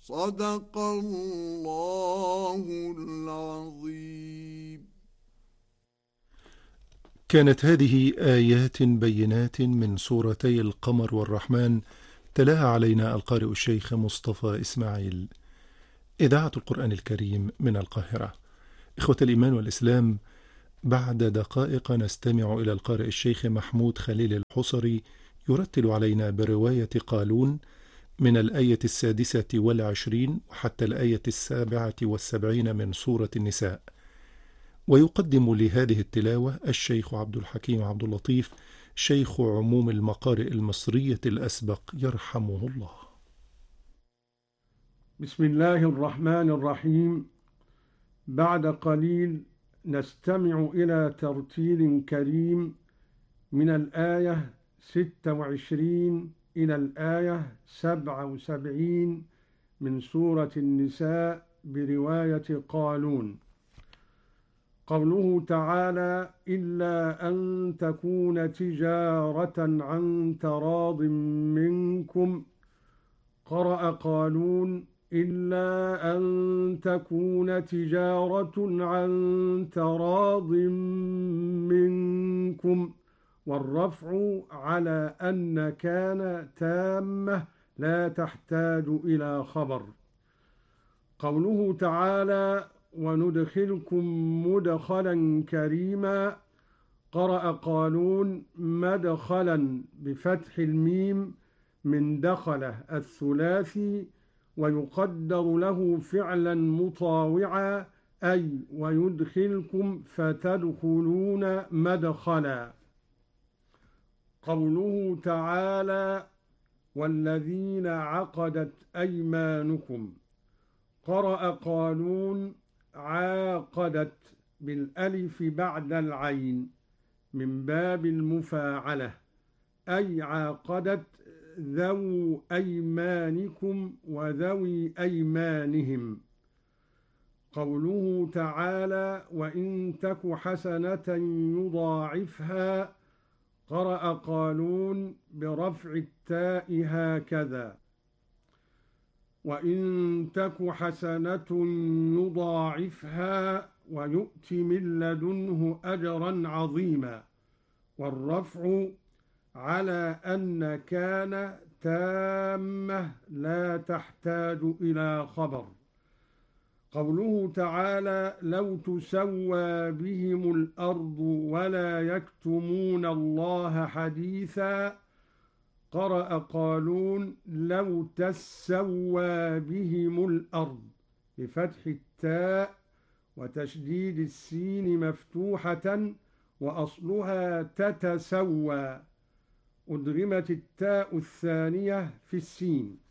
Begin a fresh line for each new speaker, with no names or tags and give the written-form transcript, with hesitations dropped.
صدق الله العظيم.
كانت هذه آيات بينات من سورتي القمر والرحمن، تلاها علينا القارئ الشيخ مصطفى إسماعيل. إذاعة القرآن الكريم من القاهرة. إخوة الإيمان والإسلام، بعد دقائق نستمع إلى القارئ الشيخ محمود خليل الحصري يرتل علينا برواية قالون من الآية 26 وحتى الآية 77 من سورة النساء. ويقدم لهذه التلاوة الشيخ عبد الحكيم عبد اللطيف، شيخ عموم المقارئ المصرية الأسبق يرحمه الله.
بسم الله الرحمن الرحيم. بعد قليل نستمع إلى ترتيل كريم من الآية 26 إلى الآية 77 من سورة النساء برواية قالون. قوله تعالى: إلا أن تكون تجارة عن تراض منكم. قرأ قالون: إلا أن تكون تجارة عن تراض منكم، والرفع على أن كان تامة لا تحتاج إلى خبر. قوله تعالى: وندخلكم مدخلا كريما. قرأ قالون: مدخلا بفتح الميم من دخله الثلاثي، ويقدر له فعلا مطاوعا، أي ويدخلكم فتدخلون مدخلا. قوله تعالى: والذين عقدت أيمانكم. قرأ قالون: عاقدت بالألف بعد العين من باب المفاعلة، أي عاقدت ذو أيمانكم وذوي أيمانهم. قوله تعالى: وإن تك حسنة يضاعفها. قرأ قالون برفع التاء هكذا: وإن تك حسنة يضاعفها ويؤت من لدنه أجرا عظيما، والرفع على أن كان تامة لا تحتاج إلى خبر. قوله تعالى: لو تسوى بهم الأرض ولا يكتمون الله حديثا. قرأ قالون: لو تسوى بهم الأرض بفتح التاء وتشديد السين مفتوحة، وأصلها تتسوى، أدغمت التاء الثانية في السين.